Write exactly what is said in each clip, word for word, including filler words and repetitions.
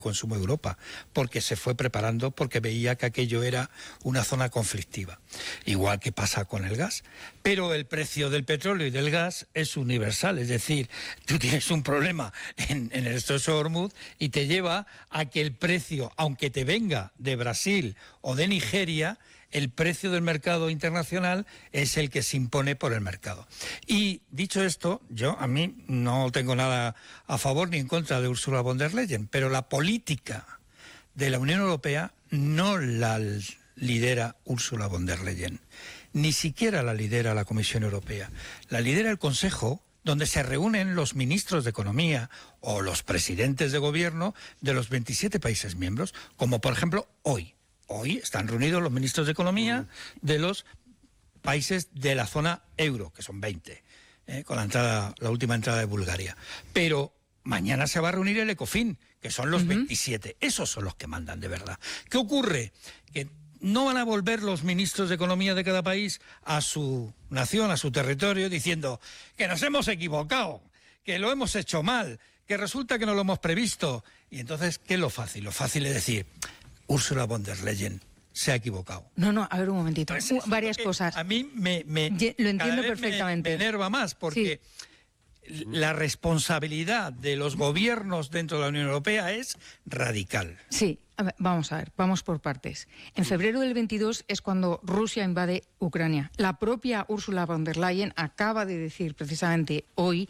consumo de Europa, porque se fue preparando, porque veía que aquello era una zona conflictiva. Igual que pasa con el gas. Pero el precio del petróleo y del gas es universal, es decir, tú tienes un problema en, en el estrecho de Hormuz y te lleva a que el precio, aunque te venga de Brasil o de Nigeria, el precio del mercado internacional es el que se impone por el mercado. Y dicho esto, yo a mí no tengo nada a favor ni en contra de Ursula von der Leyen, pero la política de la Unión Europea no la lidera Ursula von der Leyen, ni siquiera la lidera la Comisión Europea, la lidera el Consejo, donde se reúnen los ministros de Economía o los presidentes de gobierno de los veintisiete países miembros, como por ejemplo hoy. Hoy están reunidos los ministros de Economía de los países de la zona euro, que son veinte, eh, con la entrada, la última entrada de Bulgaria. Pero mañana se va a reunir el ECOFIN, que son los uh-huh. veintisiete. Esos son los que mandan de verdad. ¿Qué ocurre? Que no van a volver los ministros de Economía de cada país a su nación, a su territorio, diciendo que nos hemos equivocado, que lo hemos hecho mal, que resulta que no lo hemos previsto. Y entonces, ¿qué es lo fácil? Lo fácil es decir, Ursula von der Leyen se ha equivocado. No, no, a ver un momentito. Pues uh, varias cosas. A mí me, me lo entiendo perfectamente. Me, me enerva más porque sí. la responsabilidad de los gobiernos dentro de la Unión Europea es radical. Sí, a ver, vamos a ver, vamos por partes. En febrero del veintidós es cuando Rusia invade Ucrania. La propia Ursula von der Leyen acaba de decir precisamente hoy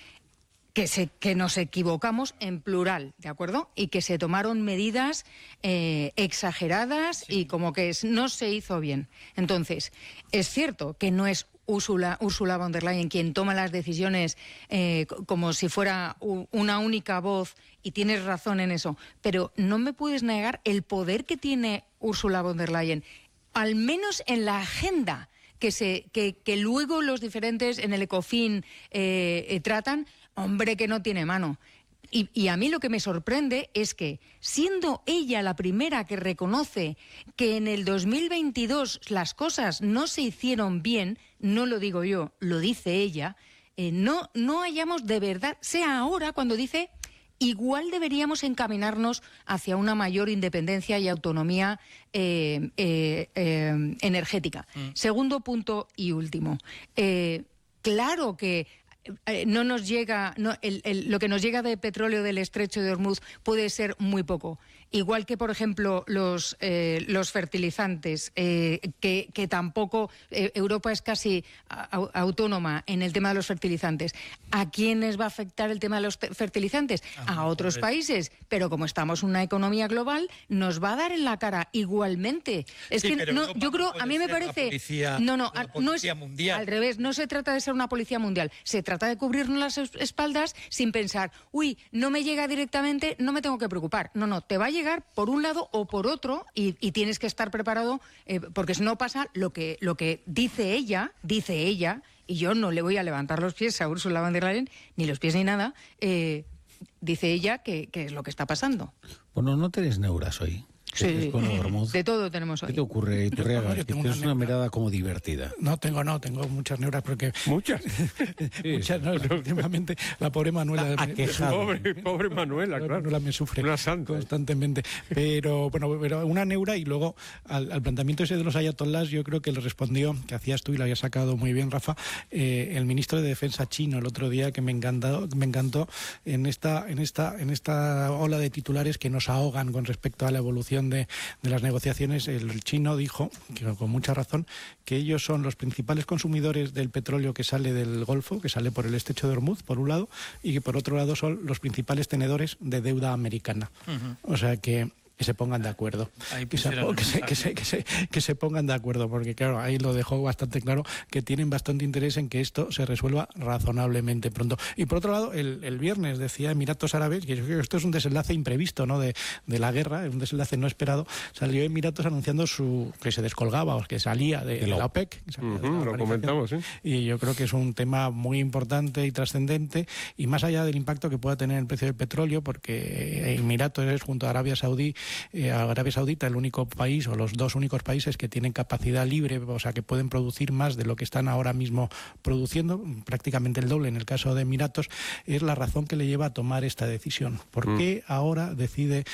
Que, se, que nos equivocamos en plural, ¿de acuerdo? Y que se tomaron medidas eh, exageradas sí. y como que es, no se hizo bien. Entonces, es cierto que no es Ursula, Ursula von der Leyen quien toma las decisiones eh, como si fuera u, una única voz, y tienes razón en eso, pero no me puedes negar el poder que tiene Ursula von der Leyen, al menos en la agenda que, se, que, que luego los diferentes en el ECOFIN eh, eh, tratan. Hombre, que no tiene mano. Y, y a mí lo que me sorprende es que, siendo ella la primera que reconoce que en el dos mil veintidós las cosas no se hicieron bien, no lo digo yo, lo dice ella, eh, no, no hayamos de verdad, sea ahora cuando dice, igual deberíamos encaminarnos hacia una mayor independencia y autonomía eh, eh, eh, energética. Mm. Segundo punto y último. Eh, claro que Eh, no nos llega, no, el, el, lo que nos llega de petróleo del estrecho de Hormuz puede ser muy poco. Igual que, por ejemplo, los, eh, los fertilizantes, eh, que, que tampoco eh, Europa es casi a, autónoma en el tema de los fertilizantes. ¿A quiénes va a afectar el tema de los fertilizantes? Ah, a otros países. Pero como estamos en una economía global, nos va a dar en la cara igualmente. Es sí, que no, yo creo, a mí me parece... Policía, no, no, no es mundial. Al revés, no se trata de ser una policía mundial. Se trata de cubrirnos las espaldas sin pensar, uy, no me llega directamente, no me tengo que preocupar. No, no, te va a llegar por un lado o por otro y, y tienes que estar preparado eh, porque si no pasa lo que, lo que dice ella, dice ella, y yo no le voy a levantar los pies a Ursula von der Leyen, ni los pies ni nada, eh, dice ella que, que es lo que está pasando. Bueno, no tenés neuras hoy. Sí, de todo tenemos hoy. ¿Qué te ocurre, Iturriaga? Que tienes una, una mirada como divertida. No, tengo no, tengo muchas neuras porque... ¿Muchas? sí, muchas, no, últimamente la pobre Manuela... Pobre, pobre Manuela, claro. Manuela me sufre una santa. constantemente. Pero, bueno, pero una neura y luego al, al planteamiento ese de los ayatolás yo creo que le respondió, que hacías tú y lo habías sacado muy bien, Rafa, eh, el ministro de Defensa chino el otro día, que me encantó, me encantó en esta, en esta, en esta ola de titulares que nos ahogan con respecto a la evolución De, de las negociaciones. El, el chino dijo, que con mucha razón, que ellos son los principales consumidores del petróleo que sale del Golfo, que sale por el estrecho de Hormuz, por un lado, y que por otro lado son los principales tenedores de deuda americana. Uh-huh. O sea que que se pongan de acuerdo, que se, que, se, que, se, que, se, que se pongan de acuerdo, porque claro, ahí lo dejó bastante claro, que tienen bastante interés en que esto se resuelva razonablemente pronto. Y por otro lado, el, el viernes decía Emiratos Árabes, que yo creo que esto es un desenlace imprevisto, ¿no?, de, de la guerra, un desenlace no esperado, salió Emiratos anunciando su que se descolgaba, o que salía de, de la OPEC. Uh-huh, de la lo comentamos, ¿eh? Y yo creo que es un tema muy importante y trascendente, y más allá del impacto que pueda tener el precio del petróleo, porque Emiratos es, junto a Arabia Saudí, Eh, Arabia Saudita, el único país o los dos únicos países que tienen capacidad libre, o sea, que pueden producir más de lo que están ahora mismo produciendo, prácticamente el doble en el caso de Emiratos, es la razón que le lleva a tomar esta decisión. ¿Por mm. qué ahora decide